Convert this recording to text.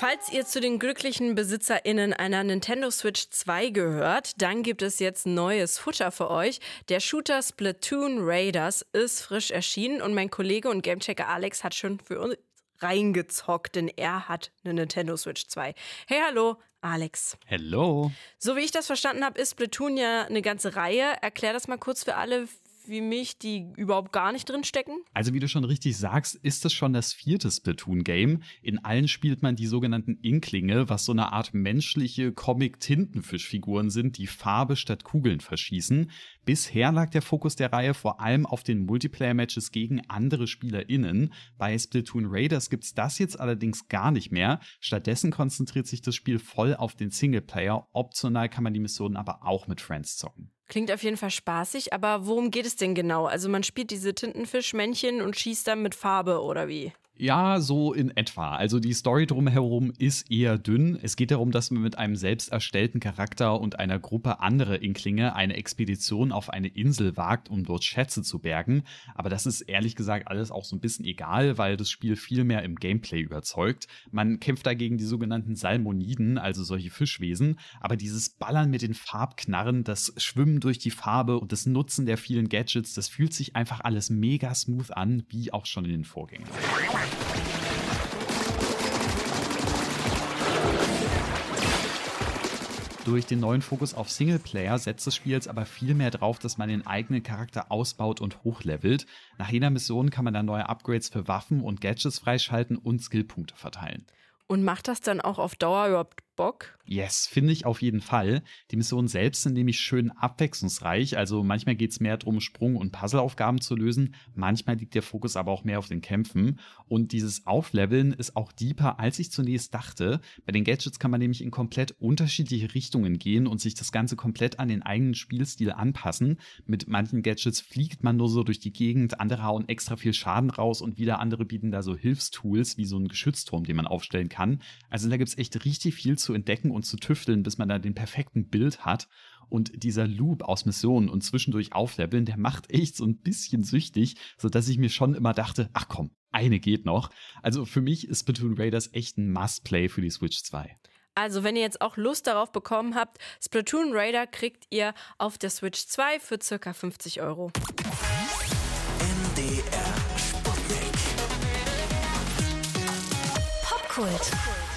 Falls ihr zu den glücklichen BesitzerInnen einer Nintendo Switch 2 gehört, dann gibt es jetzt neues Futter für euch. Der Shooter Splatoon Raiders ist frisch erschienen und mein Kollege und Gamechecker Alex hat schon für uns reingezockt, denn er hat eine Nintendo Switch 2. Hey, hallo, Alex. Hello. So wie ich das verstanden habe, ist Splatoon ja eine ganze Reihe. Erklär das mal kurz für alle wie mich, die überhaupt gar nicht drin stecken. Also wie du schon richtig sagst, ist es schon das 4. Splatoon-Game. In allen spielt man die sogenannten Inklinge, was so eine Art menschliche Comic-Tintenfischfiguren sind, die Farbe statt Kugeln verschießen. Bisher lag der Fokus der Reihe vor allem auf den Multiplayer-Matches gegen andere SpielerInnen. Bei Splatoon Raiders gibt's das jetzt allerdings gar nicht mehr. Stattdessen konzentriert sich das Spiel voll auf den Singleplayer. Optional kann man die Missionen aber auch mit Friends zocken. Klingt auf jeden Fall spaßig, aber worum geht es denn genau? Also man spielt diese Tintenfischmännchen und schießt dann mit Farbe, oder wie? Ja, so in etwa. Also die Story drumherum ist eher dünn. Es geht darum, dass man mit einem selbst erstellten Charakter und einer Gruppe anderer Inklinge eine Expedition auf eine Insel wagt, um dort Schätze zu bergen. Aber das ist ehrlich gesagt alles auch so ein bisschen egal, weil das Spiel viel mehr im Gameplay überzeugt. Man kämpft dagegen die sogenannten Salmoniden, also solche Fischwesen. Aber dieses Ballern mit den Farbknarren, das Schwimmen durch die Farbe und das Nutzen der vielen Gadgets, das fühlt sich einfach alles mega smooth an, wie auch schon in den Vorgängern. Durch den neuen Fokus auf Singleplayer setzt das Spiel jetzt aber viel mehr drauf, dass man den eigenen Charakter ausbaut und hochlevelt. Nach jeder Mission kann man dann neue Upgrades für Waffen und Gadgets freischalten und Skillpunkte verteilen. Und macht das dann auch auf Dauer überhaupt Bock? Yes, finde ich auf jeden Fall. Die Missionen selbst sind nämlich schön abwechslungsreich. Also manchmal geht es mehr darum, Sprung- und Puzzleaufgaben zu lösen. Manchmal liegt der Fokus aber auch mehr auf den Kämpfen. Und dieses Aufleveln ist auch deeper, als ich zunächst dachte. Bei den Gadgets kann man nämlich in komplett unterschiedliche Richtungen gehen und sich das Ganze komplett an den eigenen Spielstil anpassen. Mit manchen Gadgets fliegt man nur so durch die Gegend, andere hauen extra viel Schaden raus und wieder andere bieten da so Hilfstools wie so einen Geschützturm, den man aufstellen kann. Also da gibt's echt richtig viel zu entdecken und zu tüfteln, bis man da den perfekten Bild hat. Und dieser Loop aus Missionen und zwischendurch aufleveln, der macht echt so ein bisschen süchtig, sodass ich mir schon immer dachte, ach komm, eine geht noch. Also für mich ist Splatoon Raiders echt ein Must-Play für die Switch 2. Also wenn ihr jetzt auch Lust darauf bekommen habt, Splatoon Raider kriegt ihr auf der Switch 2 für ca. 50 €. MDR Sputnik. Popkult.